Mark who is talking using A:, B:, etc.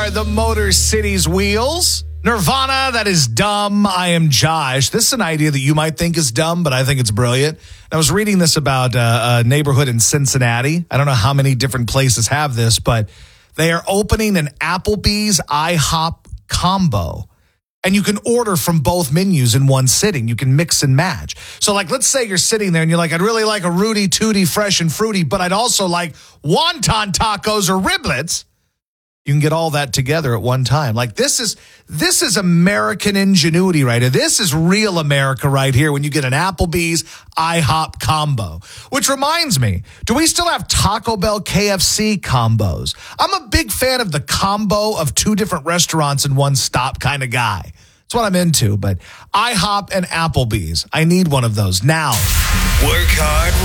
A: are the Motor City's Wheels. Nirvana, that is dumb. I am Josh. This is an idea that you might think is dumb, but I think it's brilliant. I was reading this about a neighborhood in Cincinnati. I don't know how many different places have this, but they are opening an Applebee's IHOP combo. And you can order from both menus in one sitting. You can mix and match. So, like, let's say you're sitting there and you're like, I'd really like a Rudy Tooty fresh and fruity, but I'd also like wonton tacos or riblets. You can get all that together at one time. Like, this is American ingenuity right here. This is real America right here when you get an Applebee's IHOP combo. Which reminds me, do we still have Taco Bell KFC combos? I'm a big fan of the combo of two different restaurants in one stop kind of guy. That's what I'm into. But IHOP and Applebee's, I need one of those now.
B: Work hard.